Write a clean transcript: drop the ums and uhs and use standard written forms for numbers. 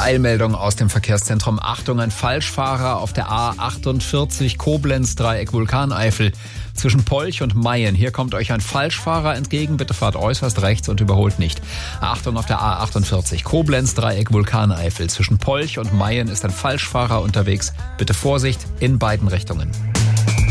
Eilmeldung aus dem Verkehrszentrum. Achtung, ein Falschfahrer auf der A48 Koblenz, Dreieck Vulkaneifel zwischen Polch und Mayen. Hier kommt euch ein Falschfahrer entgegen. Bitte fahrt äußerst rechts und überholt nicht. Achtung, auf der A48 Koblenz, Dreieck Vulkaneifel zwischen Polch und Mayen ist ein Falschfahrer unterwegs. Bitte Vorsicht in beiden Richtungen.